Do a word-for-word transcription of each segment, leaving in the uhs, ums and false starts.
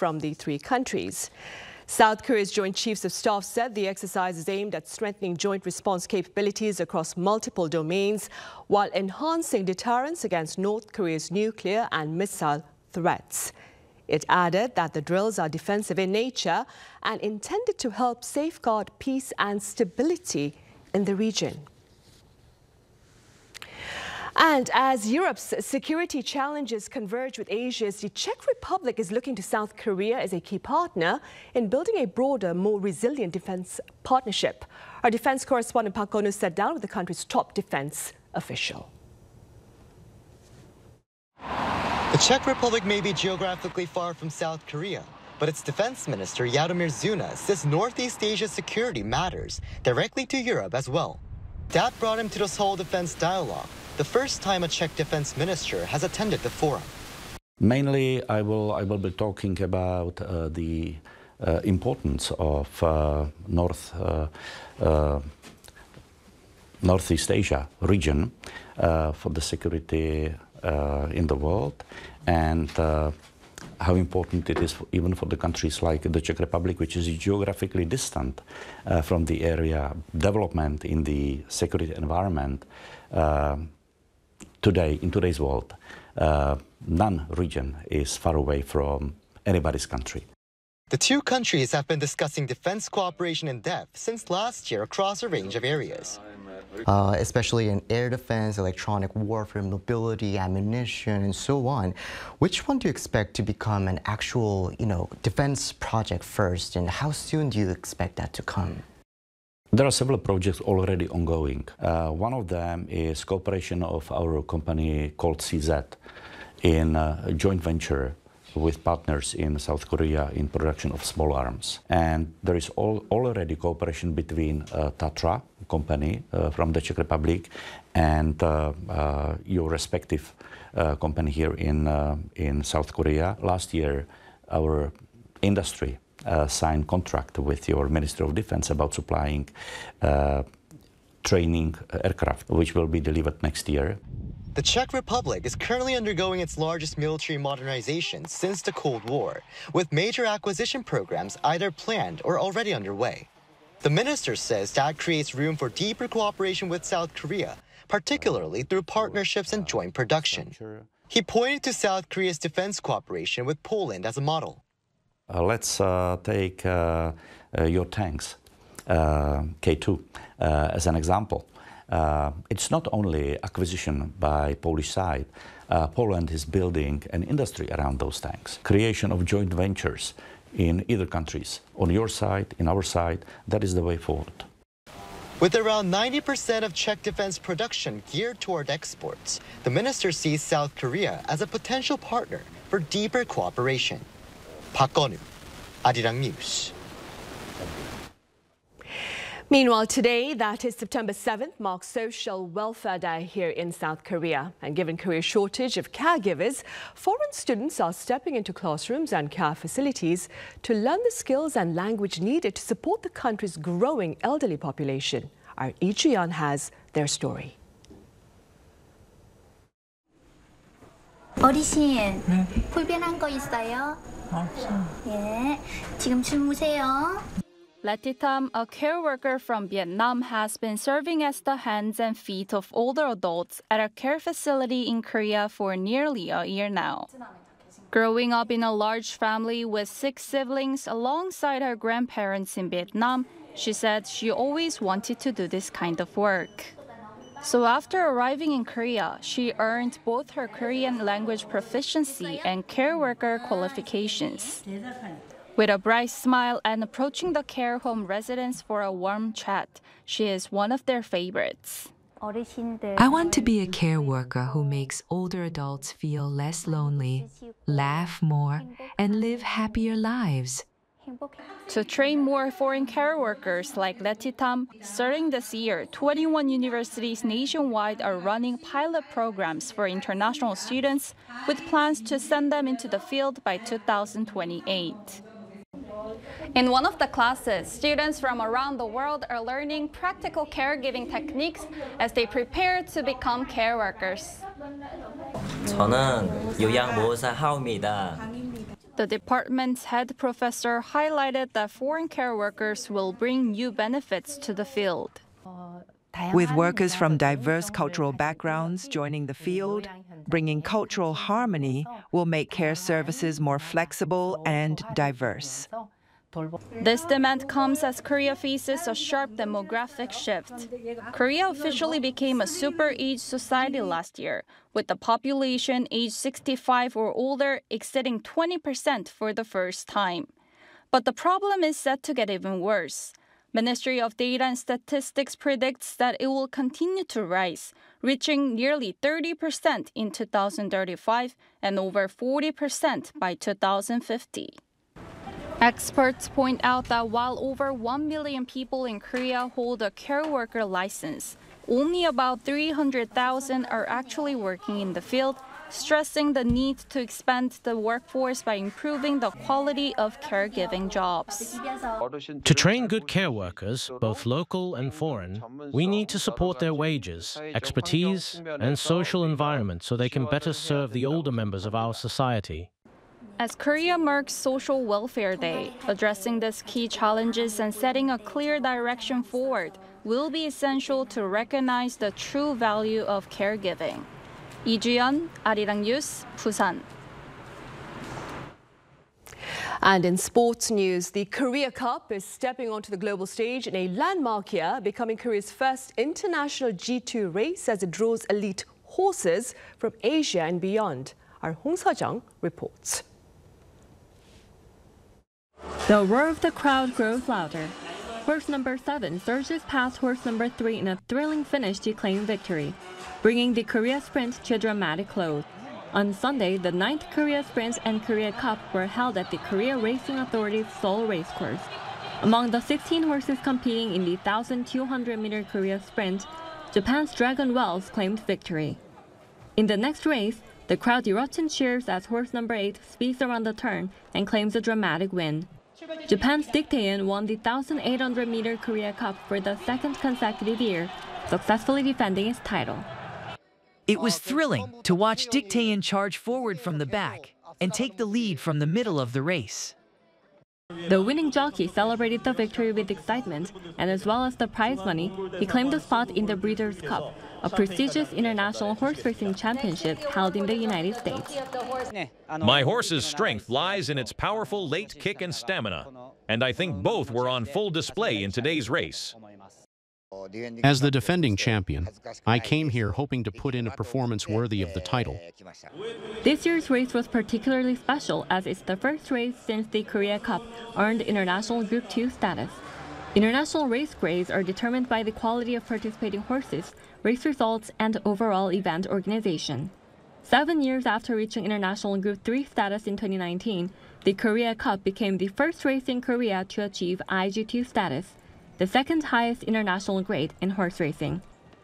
from the three countries. South Korea's Joint Chiefs of Staff said the exercise is aimed at strengthening joint response capabilities across multiple domains while enhancing deterrence against North Korea's nuclear and missile threats. It added that the drills are defensive in nature and intended to help safeguard peace and stability in the region. And as Europe's security challenges converge with Asia's, the Czech Republic is looking to South Korea as a key partner in building a broader, more resilient defense partnership. Our defense correspondent Park Gun-woo sat down with the country's top defense official. The Czech Republic may be geographically far from South Korea, but its defense minister Jaromír Zuna says Northeast Asia's security matters directly to Europe as well. That brought him to the Seoul Defense Dialogue, the first time a Czech defense minister has attended the forum. Mainly, I will, I will be talking about uh, the uh, importance of uh, North, uh, uh, Northeast Asia region uh, for the security uh, in the world, and uh, how important it is for, even for the countries like the Czech Republic, which is geographically distant uh, from the area. Development in the security environment uh, today, in today's world, uh, none region is far away from anybody's country. The two countries have been discussing defense cooperation in depth since last year across a range of areas. Uh, especially in air defense, electronic warfare, mobility, ammunition, and so on. Which one do you expect to become an actual, you know, defense project first, and how soon do you expect that to come? There are several projects already ongoing. Uh, one of them is cooperation of our company called C Z in a joint venture with partners in South Korea in production of small arms. And there is all, already cooperation between uh, Tatra company uh, from the Czech Republic and uh, uh, your respective uh, company here in, uh, in South Korea. Last year, our industry uh, signed contract with your Ministry of Defense about supplying uh, training aircraft, which will be delivered next year. The Czech Republic is currently undergoing its largest military modernization since the Cold War, with major acquisition programs either planned or already underway. The minister says that creates room for deeper cooperation with South Korea, particularly through partnerships and joint production. He pointed to South Korea's defense cooperation with Poland as a model. Uh, let's uh, take uh, uh, your tanks, uh, K two, uh, as an example. Uh, it's not only acquisition by Polish side. Uh, Poland is building an industry around those tanks. Creation of joint ventures in either countries, on your side, in our side, that is the way forward. With around ninety percent of Czech defense production geared toward exports, the minister sees South Korea as a potential partner for deeper cooperation. Park Gun-woo, Arirang News. Meanwhile, today, that is September seventh, marks Social Welfare Day here in South Korea. And given Korea's shortage of caregivers, foreign students are stepping into classrooms and care facilities to learn the skills and language needed to support the country's growing elderly population. Our Lee Ju-yeon has their story. 어르신, 불편한 거 있어요? 없어. 예, 지금 주무세요. Letitam, a care worker from Vietnam, has been serving as the hands and feet of older adults at a care facility in Korea for nearly a year now. Growing up in a large family with six siblings alongside her grandparents in Vietnam, she said she always wanted to do this kind of work. So after arriving in Korea, she earned both her Korean language proficiency and care worker qualifications. With a bright smile and approaching the care home residents for a warm chat, she is one of their favorites. I want to be a care worker who makes older adults feel less lonely, laugh more, and live happier lives. To train more foreign care workers like Letitam, starting this year, twenty-one universities nationwide are running pilot programs for international students with plans to send them into the field by two thousand twenty-eight. In one of the classes, students from around the world are learning practical caregiving techniques as they prepare to become care workers. 저는 요양보호사 하우입니다. The department's head professor highlighted that foreign care workers will bring new benefits to the field. With workers from diverse cultural backgrounds joining the field, bringing cultural harmony will make care services more flexible and diverse. This demand comes as Korea faces a sharp demographic shift. Korea officially became a super-aged society last year, with the population aged sixty-five or older exceeding twenty percent for the first time. But the problem is set to get even worse. Ministry of Data and Statistics predicts that it will continue to rise, reaching nearly thirty percent in two thousand thirty-five and over forty percent by two thousand fifty. Experts point out that while over one million people in Korea hold a care worker license, only about three hundred thousand are actually working in the field, stressing the need to expand the workforce by improving the quality of caregiving jobs. To train good care workers, both local and foreign, we need to support their wages, expertise, and social environment so they can better serve the older members of our society. As Korea marks Social Welfare Day, addressing these key challenges and setting a clear direction forward will be essential to recognize the true value of caregiving. Lee Ju-yeon, Arirang News, Busan. And in sports news, the Korea Cup is stepping onto the global stage in a landmark year, becoming Korea's first international G two race as it draws elite horses from Asia and beyond. Our Hong Sa-jung reports. The roar of the crowd grows louder. Horse number seven surges past horse number three in a thrilling finish to claim victory, bringing the Korea Sprint to a dramatic close. On Sunday, the ninth Korea Sprint and Korea Cup were held at the Korea Racing Authority's Seoul Racecourse. Among the sixteen horses competing in the one thousand two hundred meter Korea Sprint, Japan's Dragon Wells claimed victory. In the next race, the crowd erupts in cheers as horse number eight speeds around the turn and claims a dramatic win. Japan's Dick Taeyeon won the one thousand eight hundred meter Korea Cup for the second consecutive year, successfully defending its title. It was thrilling to watch Dick Taeyeon charge forward from the back and take the lead from the middle of the race. The winning jockey celebrated the victory with excitement, and as well as the prize money, he claimed a spot in the Breeders' Cup, a prestigious international horse racing championship held in the United States. My horse's strength lies in its powerful late kick and stamina, and I think both were on full display in today's race. As the defending champion, I came here hoping to put in a performance worthy of the title. This year's race was particularly special as it's the first race since the Korea Cup earned international Group two status. International race grades are determined by the quality of participating horses, race results, and overall event organization. Seven years after reaching international Group three status in twenty nineteen, the Korea Cup became the first race in Korea to achieve I G two status, the second highest international grade in horse racing.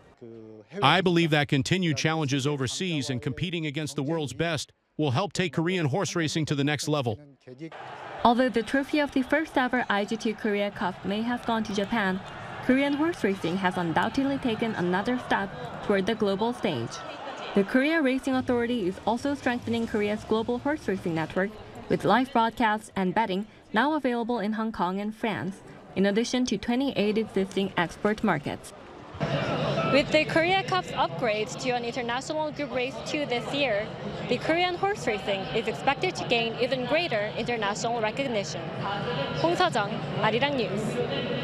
I believe that continued challenges overseas and competing against the world's best will help take Korean horse racing to the next level. Although the trophy of the first ever I G two Korea Cup may have gone to Japan, Korean horse racing has undoubtedly taken another step toward the global stage. The Korea Racing Authority is also strengthening Korea's global horse racing network with live broadcasts and betting now available in Hong Kong and France, in addition to twenty-eight existing export markets. With the Korea Cup's upgrades to an international Group Race two this year, the Korean horse racing is expected to gain even greater international recognition. Hong Sa-jung, Arirang News.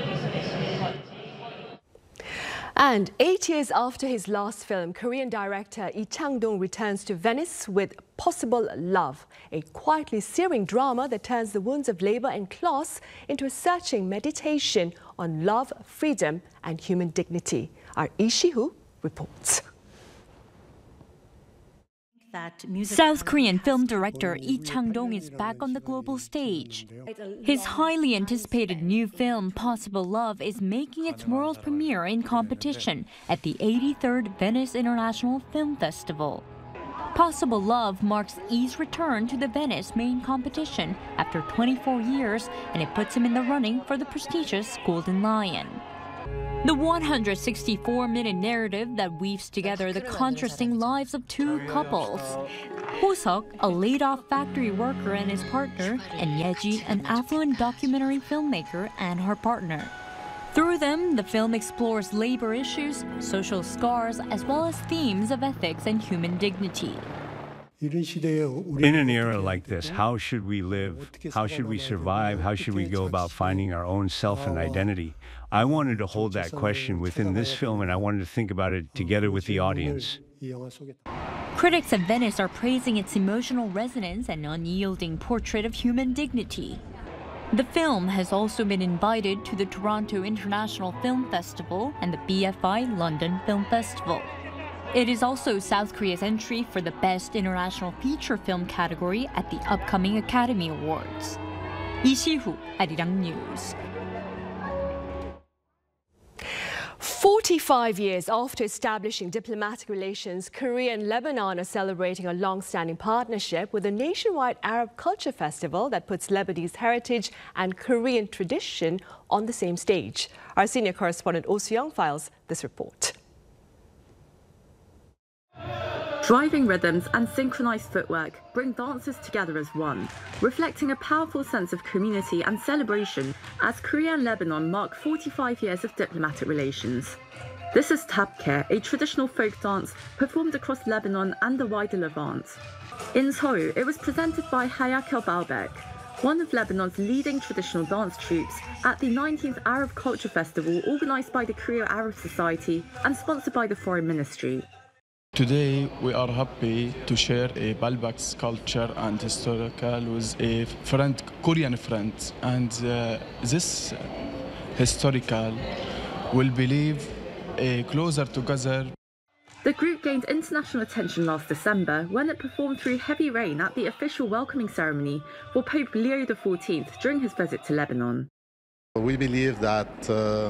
And eight years after his last film, Korean director Lee Chang-dong returns to Venice with Possible Love, a quietly searing drama that turns the wounds of labor and class into a searching meditation on love, freedom, and human dignity. Our Lee Si-hoo reports. South Korean film director Lee Chang-dong is back on the global stage. His highly anticipated new film, Possible Love, is making its world premiere in competition at the eighty-third Venice International Film Festival. Possible Love marks Lee's return to the Venice main competition after twenty-four years, and it puts him in the running for the prestigious Golden Lion. The one hundred sixty-four minute narrative that weaves together the contrasting lives of two couples. Ho-seok, a laid-off factory worker and his partner, and Ye-ji, an affluent documentary filmmaker and her partner. Through them, the film explores labor issues, social scars, as well as themes of ethics and human dignity. In an era like this, how should we live? How should we survive? How should we go about finding our own self and identity? I wanted to hold that question within this film, and I wanted to think about it together with the audience. Critics of Venice are praising its emotional resonance and unyielding portrait of human dignity. The film has also been invited to the Toronto International Film Festival and the B F I London Film Festival. It is also South Korea's entry for the Best International Feature Film category at the upcoming Academy Awards. Lee Si-hoo, Arirang News. forty-five years after establishing diplomatic relations, Korea and Lebanon are celebrating a long-standing partnership with a nationwide Arab culture festival that puts Lebanese heritage and Korean tradition on the same stage. Our senior correspondent Oh Soo-young files this report. Driving rhythms and synchronized footwork bring dancers together as one, reflecting a powerful sense of community and celebration as Korea and Lebanon mark forty-five years of diplomatic relations. This is Tapke, a traditional folk dance performed across Lebanon and the wider Levant. In Seoul, it was presented by Hayakel Baalbek, one of Lebanon's leading traditional dance troupes, at the nineteenth Arab Culture Festival organized by the Korea Arab Society and sponsored by the Foreign Ministry. Today, we are happy to share a Baalbek's culture and historical with a friend, Korean friend, and uh, this historical will believe a closer together. The group gained international attention last December when it performed through heavy rain at the official welcoming ceremony for Pope Leo the fourteenth during his visit to Lebanon. We believe that uh,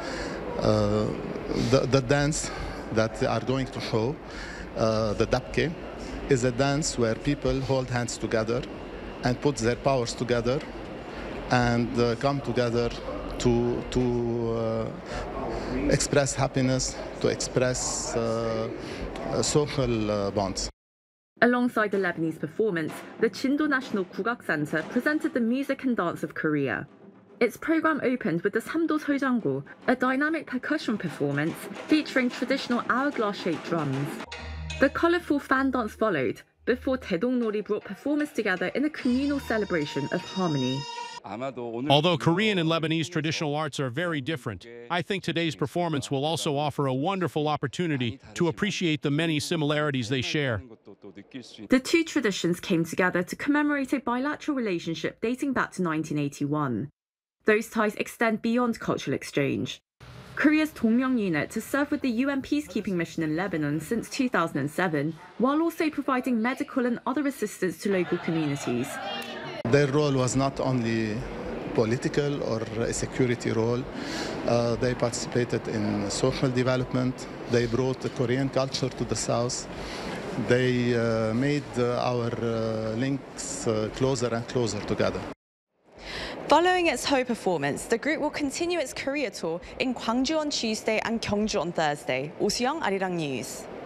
uh, the, the dance that they are going to show, uh, the Dabke, is a dance where people hold hands together and put their powers together and uh, come together to, to uh, express happiness, to express uh, uh, social uh, bonds. Alongside the Lebanese performance, the Chindo National Kugak Center presented the music and dance of Korea. Its program opened with the Samdo Sojanggo, a dynamic percussion performance featuring traditional hourglass-shaped drums. The colourful fan dance followed, before Taedong Nori brought performers together in a communal celebration of harmony. Although Korean and Lebanese traditional arts are very different, I think today's performance will also offer a wonderful opportunity to appreciate the many similarities they share. The two traditions came together to commemorate a bilateral relationship dating back to nineteen eighty-one. Those ties extend beyond cultural exchange. Korea's Dongmyeong unit has served with the U N peacekeeping mission in Lebanon since two thousand seven, while also providing medical and other assistance to local communities. Their role was not only political or a security role. Uh, they participated in social development. They brought the Korean culture to the south. They uh, made uh, our uh, links uh, closer and closer together. Following its Ho performance, the group will continue its Korea tour in Gwangju on Tuesday and Gyeongju on Thursday. Oh Soo-young, Arirang News.